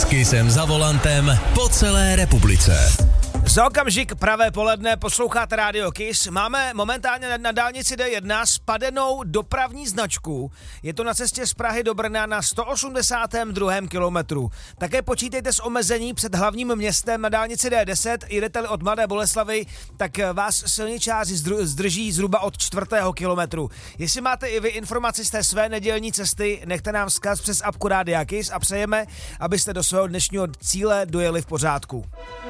Kissem za volantem po celé republice. Za okamžik pravé poledne posloucháte Radio Kiss. Máme momentálně na dálnici D1 spadenou dopravní značku. Je to na cestě z Prahy do Brna na 182. kilometru. Také počítejte s omezení před hlavním městem na dálnici D10. Jdete-li od Mladé Boleslavi, tak vás silničáři zdrží zhruba od 4. kilometru. Jestli máte i vy informaci z té své nedělní cesty, nechte nám vzkaz přes apku Rádia Kiss a přejeme, abyste do svého dnešního cíle dojeli v pořádku.